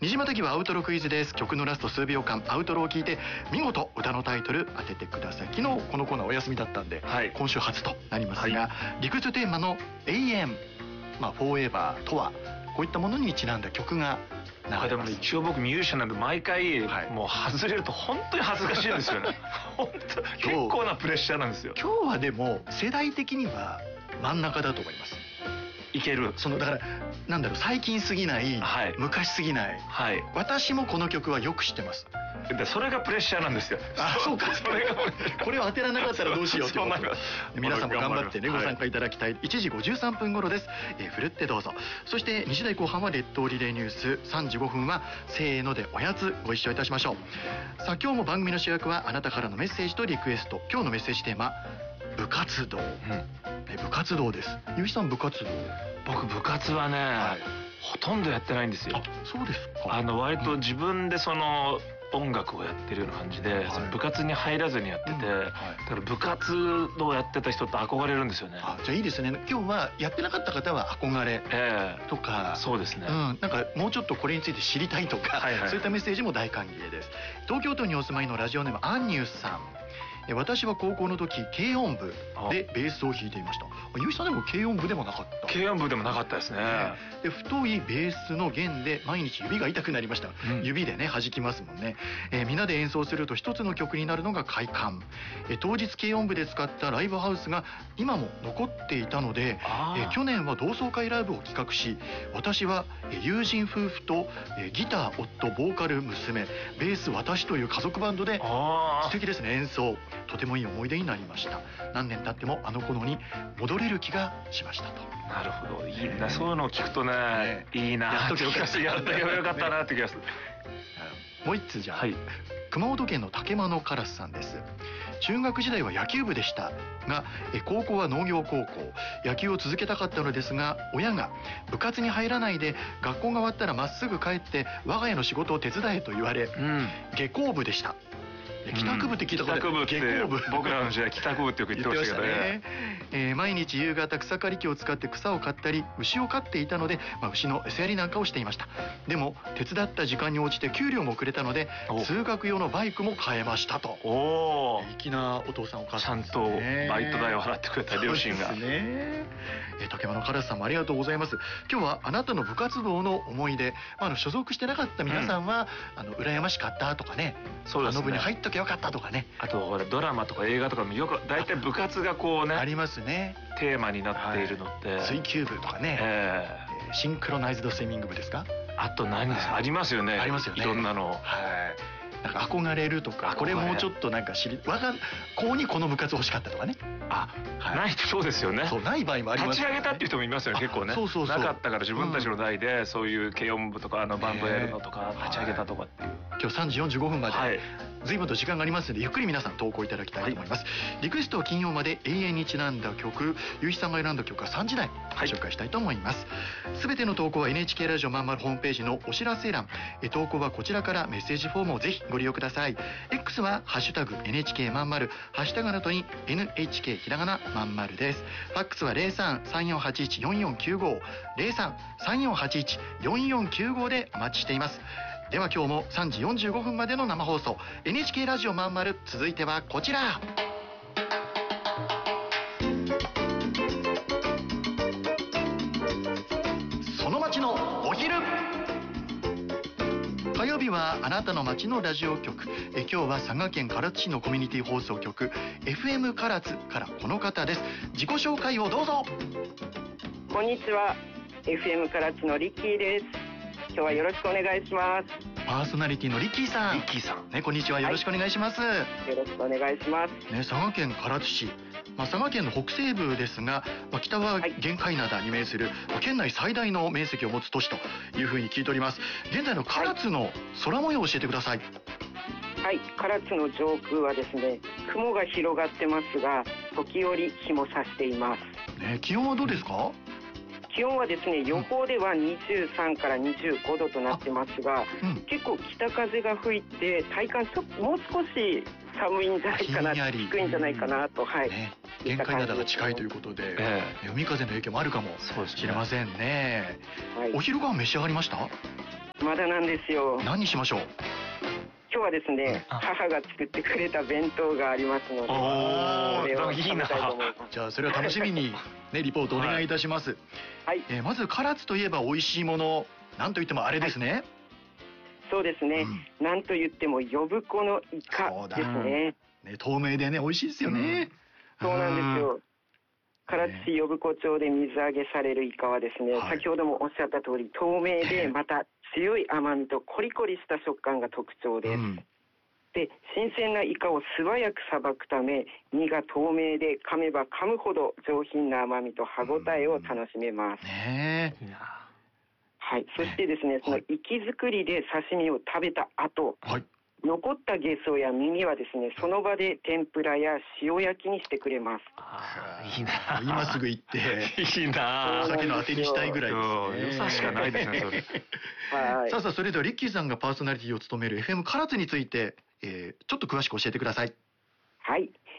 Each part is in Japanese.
虹またぎはアウトロクイズです。曲のラスト数秒間アウトロを聞いて見事歌のタイトル当ててください。昨日このコーナーお休みだったんで、今週初となりますが、リクエストテーマの永遠、フォーエバーとはこういったものにちなんだ曲がでも一応僕ミュージシャンなんで毎回もう外れると本当に恥ずかしいんですよね。本当結構なプレッシャーなんですよ。 今日はでも世代的には真ん中だと思います。 いける。 だからなんだろう、最近すぎない、昔すぎない、私もこの曲はよく知ってます。 でそれがプレッシャーなんですよ。 そうか。これを当てられなかったらどうしようってこと。皆さんも頑張ってねご参加いただきたい。1時53分頃です。ふるってどうぞ。そして2時台後半は列島リレーニュース、3時5分はせーのでおやつご一緒いたしましょう。さあ今日も番組の主役はあなたからのメッセージとリクエスト。今日のメッセージテーマ、部活動。部活動です。ゆうひさん部活動。 僕部活はね、ほとんどやってないんですよ。 そうですか。 割と自分で音楽をやってるような感じで、部活に入らずにやってて、だから部活動やってた人って憧れるんですよね。 じゃあいいですね。今日はやってなかった方は憧れとか、 そうですね。 なんかもうちょっとこれについて知りたいとか、そういったメッセージも大歓迎です。東京都にお住まいのラジオネームアンニューさん。私は高校の時軽音部でベースを弾いていました。ゆうひさんでも軽音部でもなかった？ 軽音部でもなかったですね。 で太いベースの弦で毎日指が痛くなりました。指でね弾きますもんね。みんなで演奏すると一つの曲になるのが快感。当日軽音部で使ったライブハウスが今も残っていたので、去年は同窓会ライブを企画し、私は友人夫婦とギター夫、ボーカル娘、ベース私という家族バンドで、素敵ですね演奏。とてもいい思い出になりました。何年経ってもあの頃に戻れる気がしましたと。 なるほど、いいな。そういうのを聞くとね、いいな。やっとけばよかったなって気がする。 もう一つじゃあ、熊本県の竹間のカラスさんです。中学時代は野球部でしたが、高校は農業高校。野球を続けたかったのですが、親が部活に入らないで学校が終わったらまっすぐ帰って我が家の仕事を手伝えと言われ、下校部でした。帰宅部って聞いたことない。 下校部。僕らの時代帰宅部ってよく言ってましたけどね。 毎日夕方草刈り機を使って草を刈ったり牛を飼っていたので、牛の餌やりなんかをしていました。でも手伝った時間に応じて給料もくれたので通学用のバイクも買えましたと。粋なお父さんお母さんですね。 ちゃんとバイト代を払ってくれた両親が。 そうですね。竹間のカラスさんもありがとうございます。今日はあなたの部活動の思い出、所属してなかった皆さんは羨ましかったとかね、あの部に入っとけよかったとかね。 あとドラマとか映画とかもよく大体部活がこうねありますね。 テーマになっているのって水球部とかね、シンクロナイズドスイミング部ですか。 あと何ですか、ありますよね。 ありますよね、 いろんなの。 なんか憧れるとか、これもうちょっとなんか高にこの部活欲しかったとかね。 ないってそうですよね。 ない場合もあります。 立ち上げたっていう人もいますよね、結構ね。なかったから自分たちの代でそういう軽音部とかバンドやるのとか立ち上げたとかっていう。 今日3時45分まで随分と時間がありますので、ゆっくり皆さん投稿いただきたいと思います。リクエストは金曜まで永遠にちなんだ曲、ゆうひさんが選んだ曲は3時台紹介したいと思います。すべての投稿は NHK ラジオまんまるホームページのお知らせ欄、投稿はこちらからメッセージフォームをぜひご利用ください。 X はハッシュタグ NHK まんまる、ハッシュタグの後に NHK ひらがなまんまるです。ファックスは 03-3481-4495 03-3481-4495 でお待ちしています。では今日も3時45分までの生放送 NHK ラジオまんまる、続いてはこちら。その街のお昼。火曜日はあなたの街のラジオ局。今日は佐賀県唐津市のコミュニティ放送局 FM 唐津からこの方です。自己紹介をどうぞ。 こんにちは、 FM 唐津のリッキーです。今日はよろしくお願いします。 パーソナリティのリッキーさん。ね、こんにちは、よろしくお願いします。 よろしくお願いします。 ね、佐賀県唐津市、佐賀県の北西部ですが、北は玄界灘に面する、県内最大の面積を持つ都市というふうに聞いております。現在の唐津の空模様を教えてください。 はい、唐津の上空はですね、雲が広がってますが、時折日も差しています。 ね、気温はどうですか？ 気温はですね、予報では23から25度となってますが、結構北風が吹いて体感もう少し寒いんじゃないかな、低いんじゃないかなと。 玄界灘が近いということで、海風の影響もあるかもしれませんね。お昼ご飯召し上がりました？ まだなんですよ。 何にしましょう？ 今日はですね、母が作ってくれた弁当がありますので、 おー、いいな。 じゃあそれは楽しみにねリポートお願いいたします。 はい。 まず唐津といえば美味しいもの、なんといってもあれですね。はい、 そうですね。なんといっても呼子のイカですね。 ね、透明でね美味しいですよね。 そうなんですよ。唐津市呼子町で水揚げされるイカはですね、先ほどもおっしゃった通り透明でまた強い甘みとコリコリした食感が特徴です。で、新鮮なイカを素早くさばくため、身が透明で噛めば噛むほど上品な甘みと歯ごたえを楽しめます。はい。そしてですね、その活き作りで刺身を食べた後、残ったゲソや耳はですね、その場で天ぷらや塩焼きにしてくれます。 いいな。 今すぐ行っていいな。 お酒のあてにしたいぐらいですね。 良さしかないですねそれ。 はい。 さあそれではリッキーさんがパーソナリティを務める FM 唐津について、ちょっと詳しく教えてください。 はい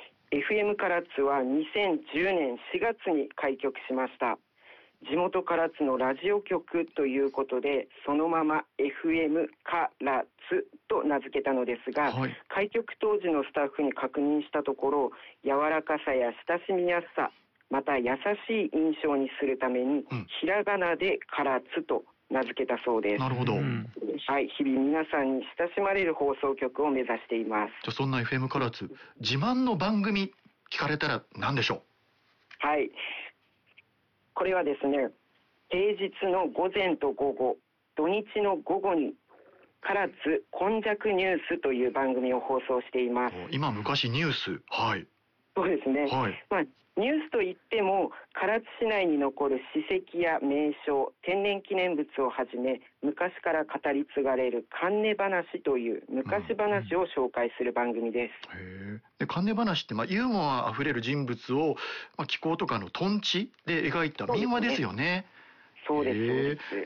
。FM 唐津は2010年4月に開局しました。地元唐津のラジオ局ということで、そのまま FM 唐津と名付けたのですが、開局当時のスタッフに確認したところ、柔らかさや親しみやすさ、また優しい印象にするために、ひらがなで唐津と名付けたそうです。 なるほど。 はい、日々皆さんに親しまれる放送局を目指しています。 じゃあそんな FM 唐津、自慢の番組聞かれたら何でしょう？ はい。これはですね、平日の午前と午後、土日の午後に唐津今昔ニュースという番組を放送しています。 今昔ニュース、はい。 そうですね。まあニュースといっても唐津市内に残る史跡や名所、天然記念物をはじめ昔から語り継がれる関根話という昔話を紹介する番組です。 で関根話って、ユーモアあふれる人物を、気候とかのとんちで描いた民話ですよね。 そうです。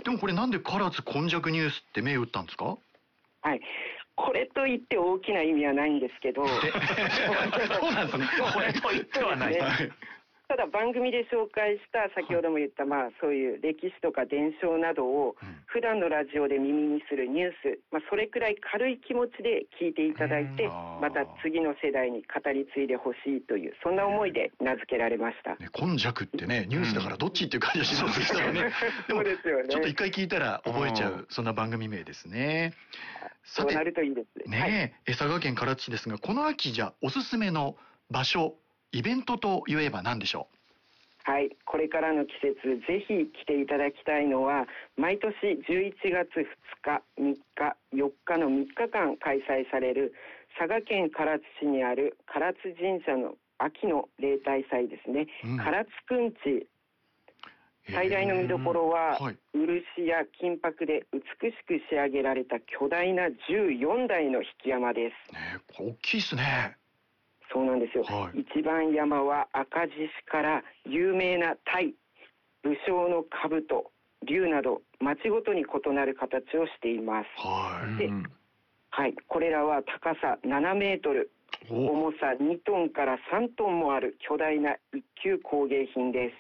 でもこれなんで唐津今昔ニュースって銘打ったんですか？ はい。これといって大きな意味はないんですけどそうなんですね。 これといってはない。 ただ番組で紹介した先ほども言った、そういう歴史とか伝承などを普段のラジオで耳にするニュース、それくらい軽い気持ちで聞いていただいて、また次の世代に語り継いでほしいというそんな思いで名付けられました。 今昔ってね、ニュースだからどっちっていう感じがしますけどね。でもちょっと一回聞いたら覚えちゃう、そんな番組名ですね。 そうなるといいですね。佐賀県唐津市ですが、この秋じゃおすすめの場所、イベントといえば何でしょう？はい、これからの季節ぜひ来ていただきたいのは、毎年11月2日、3日、4日の3日間開催される佐賀県唐津市にある唐津神社の秋の例大祭ですね。唐津くんち。最大の見どころは、漆や金箔で美しく仕上げられた巨大な14台の引山です。 大きいですね。 そうなんですよ。一番山は赤獅子から有名な鯛、武将の兜、竜など町ごとに異なる形をしています。で、これらは高さ7メートル、重さ2トンから3トンもある巨大な一級工芸品です。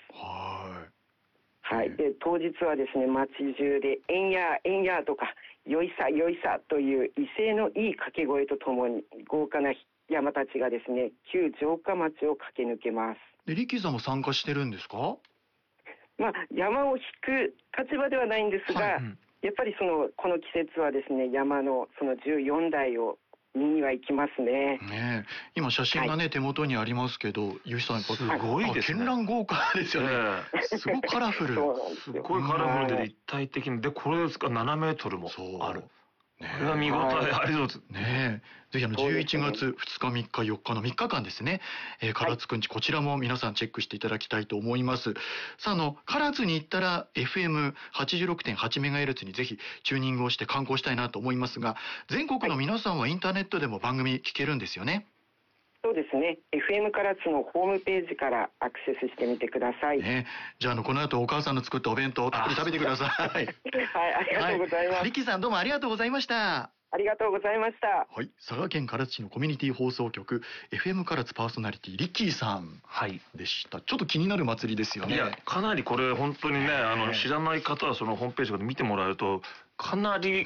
で当日はですね、町中でえんやえんやとかよいさよいさという威勢のいい掛け声とともに豪華な山たちがですね、旧城下町を駆け抜けます。 でリッキーさんも参加してるんですか？ 山を引く立場ではないんですが、やっぱりこの季節はですね、山のその14台を見には行きますね。 今写真がね、手元にありますけど、ゆうひさんやっぱすごいですね。絢爛豪華ですよね。すごいカラフル。 すごいカラフルで立体的に、でこれですか7メートルもある。これは見応えありそうですね。ぜひ11月2日3日4日の3日間ですね、唐津くんち、こちらも皆さんチェックしていただきたいと思います。さあ唐津に行ったら FM86.8MHz にぜひチューニングをして観光したいなと思いますが、全国の皆さんはインターネットでも番組聞けるんですよね。 そうですね。FM 唐津のホームページからアクセスしてみてください。 じゃあこの後お母さんの作ったお弁当をたっぷり食べてください。 はい、ありがとうございます。 リッキーさんどうもありがとうございました。 ありがとうございました。 佐賀県唐津市のコミュニティ放送局 FM 唐津パーソナリティリッキーさんでした。ちょっと気になる祭りですよね。 いやかなりこれ本当にね、知らない方はそのホームページで見てもらうとかなり